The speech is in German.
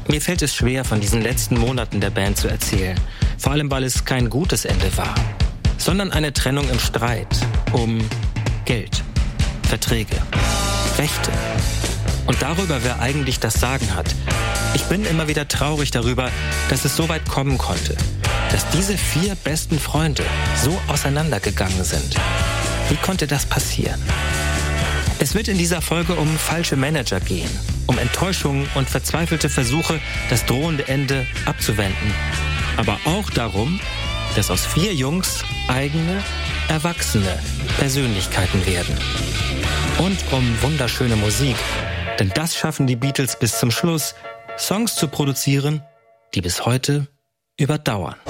Mir fällt es schwer, von diesen letzten Monaten der Band zu erzählen. Vor allem, weil es kein gutes Ende war, sondern eine Trennung im Streit um Geld, Verträge, Rechte und darüber, wer eigentlich das Sagen hat. Ich bin immer wieder traurig darüber, dass es so weit kommen konnte, dass diese 4 besten Freunde so auseinandergegangen sind. Wie konnte das passieren? Es wird in dieser Folge um falsche Manager gehen, um Enttäuschungen und verzweifelte Versuche, das drohende Ende abzuwenden. Aber auch darum, dass aus 4 Jungs eigene, erwachsene Persönlichkeiten werden. Und um wunderschöne Musik, denn das schaffen die Beatles bis zum Schluss, Songs zu produzieren, die bis heute überdauern.